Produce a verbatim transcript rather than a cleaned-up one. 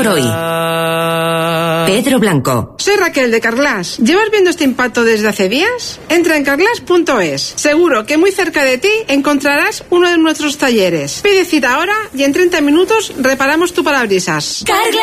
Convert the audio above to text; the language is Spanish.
hoy. Pedro Blanco. Soy Raquel de Carglass. ¿Llevas viendo este impacto desde hace días? Entra en carglass punto es. Seguro que muy cerca de ti encontrarás uno de nuestros talleres. Pide cita ahora y en treinta minutos reparamos tu parabrisas. Carglass.